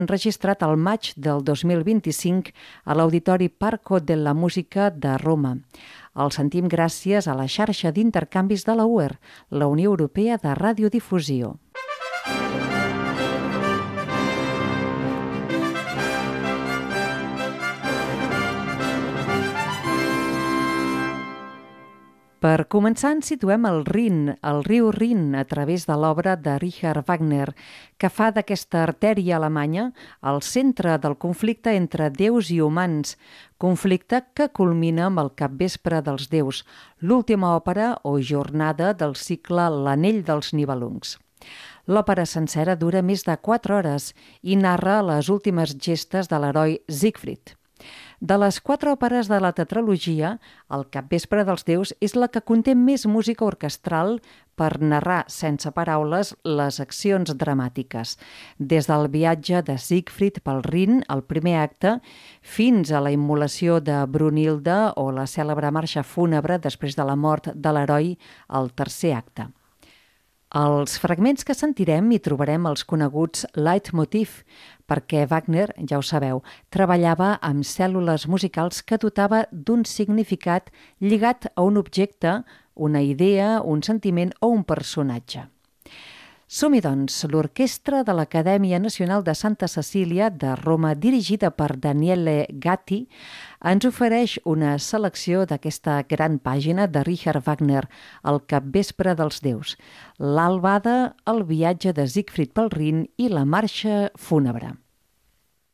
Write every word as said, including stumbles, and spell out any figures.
enregistrat al maig del dos mil vint-i-cinc a l'Auditori Parco della Musica de Roma. El sentim gràcies a la xarxa d'intercanvis de la U E R, la Unió Europea de Radiodifusió. Per començar, ens situem al Rin, el riu Rin, a través de l'obra de Richard Wagner, que fa d'aquesta artèria alemanya el centre del conflicte entre déus i humans, conflicte que culmina amb el Capvespre dels déus, l'última òpera o jornada del cicle L'anell dels Nibelungs. L'òpera sencera dura més de quatre hores i narra les últimes gestes de l'heroi Siegfried. De les quatre òperes de la tetralogia, el Capvespre dels déus és la que conté més música orquestral per narrar sense paraules les accions dramàtiques, des del viatge de Siegfried pel Rin, el primer acte, fins a la immolació de Brunilda o la cèlebre marxa fúnebre després de la mort de l'heroi, el tercer acte. Als fragments que sentirem hi trobarem els coneguts leitmotiv, perquè Wagner, ja ho sabeu, treballava amb cèl·lules musicals que dotava d'un significat lligat a un objecte, una idea, un sentiment o un personatge. Som-hi, doncs, l'Orquestra de l'Acadèmia Nacional de Santa Cecília de Roma, dirigida per Daniele Gatti, ens ofereix una selecció d'aquesta gran pàgina de Richard Wagner, el Capvespre dels déus, l'Albada, el viatge de Siegfried pel Rin i la marxa fúnebre.